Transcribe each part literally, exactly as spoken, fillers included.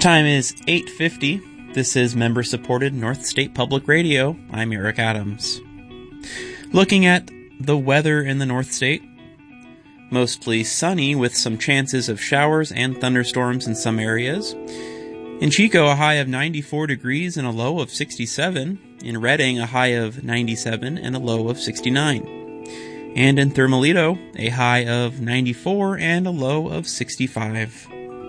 Time is eight fifty. This is member-supported North State Public Radio. I'm Eric Adams. Looking at the weather in the North State, mostly sunny with some chances of showers and thunderstorms in some areas. In Chico, a high of ninety-four degrees and a low of sixty-seven. In Redding, a high of ninety-seven and a low of sixty-nine. And in Thermalito, a high of ninety-four and a low of sixty-five.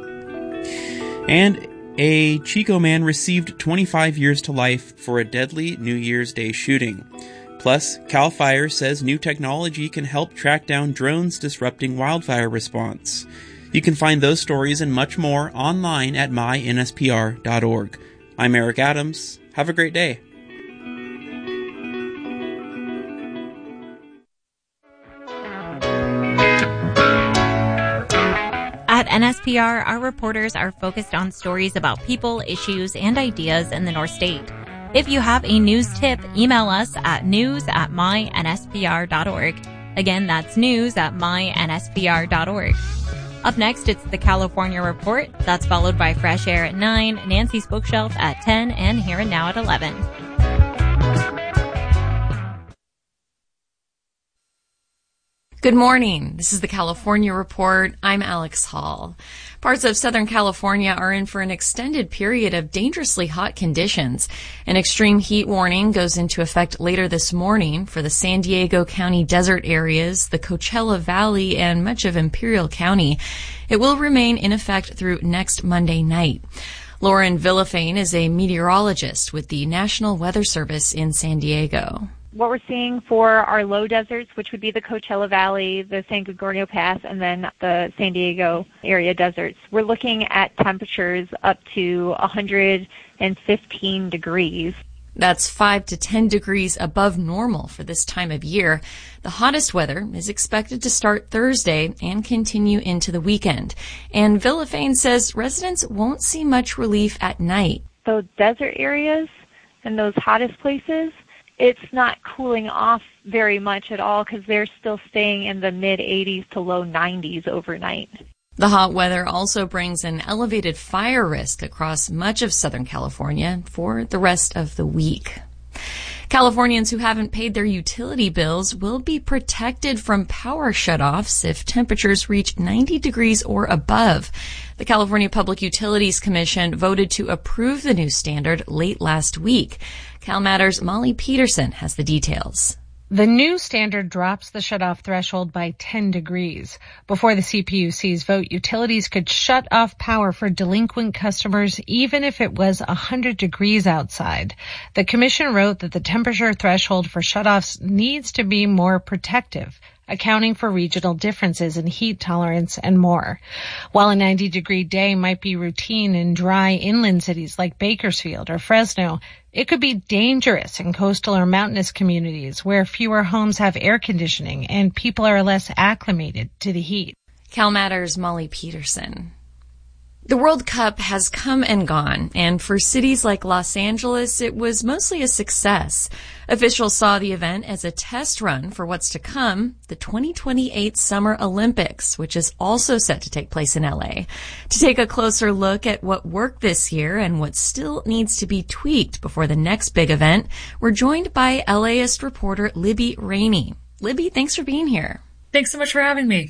And a Chico man received twenty-five years to life for a deadly New Year's Day shooting. Plus, CAL FIRE says new technology can help track down drones disrupting wildfire response. You can find those stories and much more online at my N S P R dot org. I'm Eric Adams. Have a great day. At N S P R, our reporters are focused on stories about people, issues, and ideas in the North State. If you have a news tip, email us at news at my N S P R dot org. Again, that's news at my N S P R dot org. Up next, it's the California Report. That's followed by Fresh Air at nine, Nancy's Bookshelf at ten, and Here and Now at eleven. Good morning. This is the California Report. I'm Alex Hall. Parts of Southern California are in for an extended period of dangerously hot conditions. An extreme heat warning goes into effect later this morning for the San Diego County desert areas, the Coachella Valley, and much of Imperial County. It will remain in effect through next Monday night. Lauren Villafane is a meteorologist with the National Weather Service in San Diego. What we're seeing for our low deserts, which would be the Coachella Valley, the San Gorgonio Pass, and then the San Diego area deserts, we're looking at temperatures up to one hundred fifteen degrees. That's five to ten degrees above normal for this time of year. The hottest weather is expected to start Thursday and continue into the weekend. And Villafane says residents won't see much relief at night. Those desert areas and those hottest places, it's not cooling off very much at all because they're still staying in the mid eighties to low nineties overnight. The hot weather also brings an elevated fire risk across much of Southern California for the rest of the week. Californians who haven't paid their utility bills will be protected from power shutoffs if temperatures reach ninety degrees or above. The California Public Utilities Commission voted to approve the new standard late last week. CalMatters' Molly Peterson has the details. The new standard drops the shutoff threshold by ten degrees. Before the C P U C's vote, utilities could shut off power for delinquent customers even if it was one hundred degrees outside. The commission wrote that the temperature threshold for shutoffs needs to be more protective, accounting for regional differences in heat tolerance and more. While a ninety degree day might be routine in dry inland cities like Bakersfield or Fresno, it could be dangerous in coastal or mountainous communities where fewer homes have air conditioning and people are less acclimated to the heat. CalMatters' Molly Peterson. The World Cup has come and gone, and for cities like Los Angeles, it was mostly a success. Officials saw the event as a test run for what's to come, the twenty twenty-eight Summer Olympics, which is also set to take place in L A. To take a closer look at what worked this year and what still needs to be tweaked before the next big event, we're joined by LAist reporter Libby Rainey. Libby, thanks for being here. Thanks so much for having me.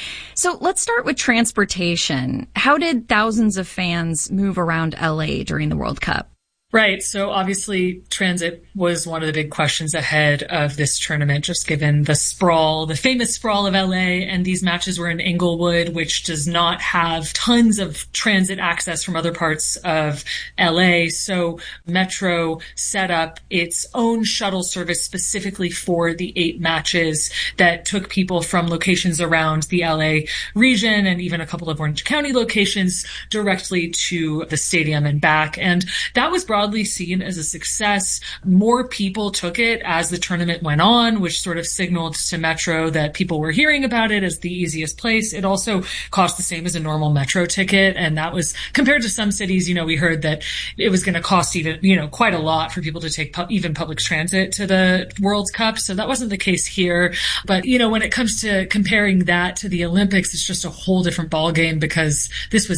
So let's start with transportation. How did thousands of fans move around L A during the World Cup? Right. So obviously transit was one of the big questions ahead of this tournament, just given the sprawl, the famous sprawl of L A. And these matches were in Inglewood, which does not have tons of transit access from other parts of L A. So Metro set up its own shuttle service specifically for the eight matches that took people from locations around the L A region and even a couple of Orange County locations directly to the stadium and back. And that was brought broadly seen as a success. More people took it as the tournament went on, which sort of signaled to Metro that people were hearing about it as the easiest place. It also cost the same as a normal Metro ticket. And that was compared to some cities, you know, we heard that it was going to cost even, you know, quite a lot for people to take pu- even public transit to the World Cup. So that wasn't the case here. But, you know, when it comes to comparing that to the Olympics, it's just a whole different ballgame because this was